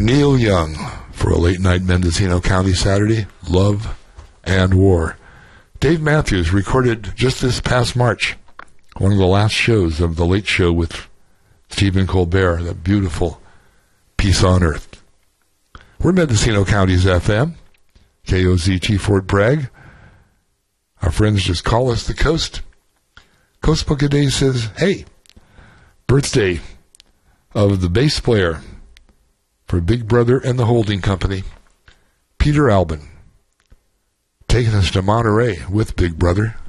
Neil Young for a late-night Mendocino County Saturday, Love and War. Dave Matthews recorded just this past March, one of the last shows of The Late Show with Stephen Colbert, that beautiful Peace on Earth. We're Mendocino County's FM, KOZT Fort Bragg. Our friends just call us the Coast. Coast Book of Days says, hey, birthday of the bass player for Big Brother and the Holding Company, Peter Albin, taking us to Monterey with Big Brother.